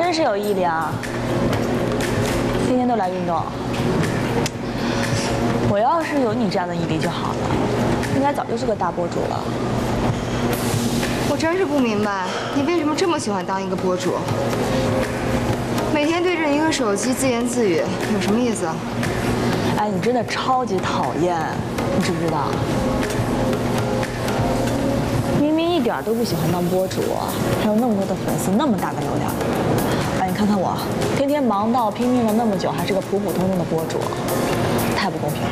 真是有毅力啊，天天都来运动。我要是有你这样的毅力就好了，应该早就是个大博主了。 我真是不明白，你为什么这么喜欢当一个博主？每天对着一个手机自言自语，有什么意思啊？ 哎，你真的超级讨厌，你知不知道？明明一点都不喜欢当博主，还有那么多的粉丝，那么大的流量。哎，你看看我，天天忙到拼命了那么久，还是个普普通通的博主，太不公平了。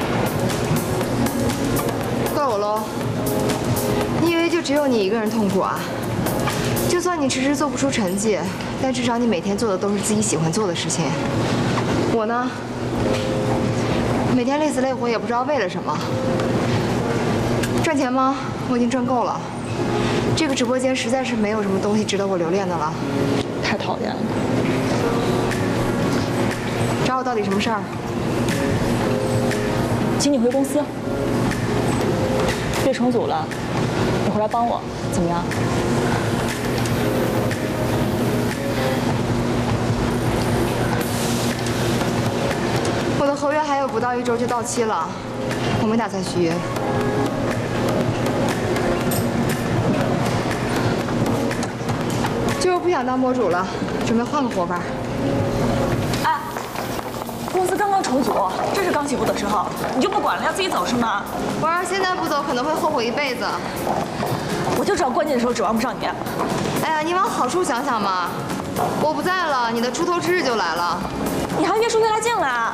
够喽！你以为就只有你一个人痛苦啊？就算你迟迟做不出成绩，但至少你每天做的都是自己喜欢做的事情。我呢，每天累死累活也不知道为了什么。赚钱吗？我已经赚够了。这个直播间实在是没有什么东西值得我留恋的了。 太讨厌了。 找我到底什么事儿？ 请你回公司，队重组了，你回来帮我，怎么样？ 我的合约还有不到1周就到期了，我没打算续约。就是不想当博主了，准备换个活法。 哎，公司刚刚重组，这是刚起步的时候，你就不管了，要自己走是吗？ 我要是现在不走，可能会后悔一辈子。 我就知道关键的时候指望不上你。 哎呀，你往好处想想嘛，我不在了，你的出头之日就来了。 你还越说越来劲了。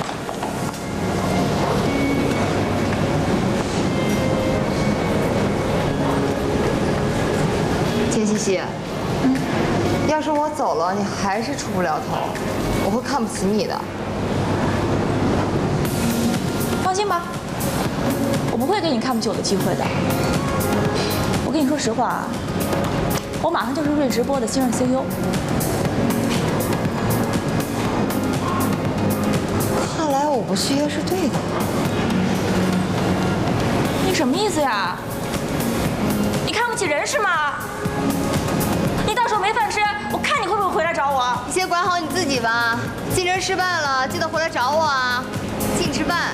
钱茜茜，要是我走了，你还是出不了头，我会看不起你的。 放心吧，我不会给你看不起我的机会的。我跟你说实话，我马上就是瑞直播的新任 CEO。 看来我不续约是对的。 你什么意思呀？你看不起人是吗？你到时候没饭吃，我看你会不会回来找我？ 你先管好你自己吧，竞争失败了，记得回来找我啊，请你吃饭。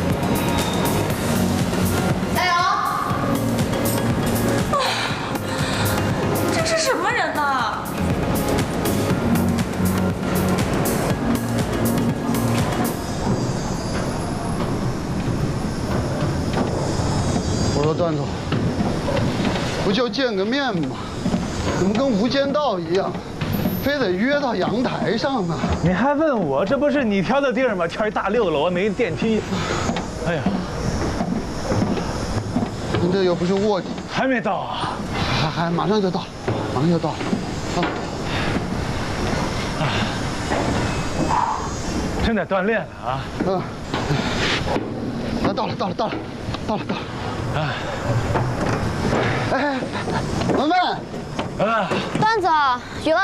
加油！ 这是什么人呐？ 我说段总，不就见个面吗？怎么跟《无间道》一样，非得约到阳台上呢？ 你还问我？这不是你挑的地儿吗？挑一大6楼，没电梯。哎呀， 您这又不是卧底， 还没到啊？ 还马上就到，马上就到。 真得锻炼了啊！ 到了。哎，文文， 段子，娱乐